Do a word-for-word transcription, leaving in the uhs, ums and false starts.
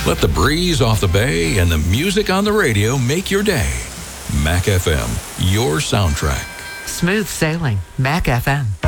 Let the breeze off the bay and the music on the radio make your day. Mac F M, your soundtrack. Smooth sailing. Mac F M.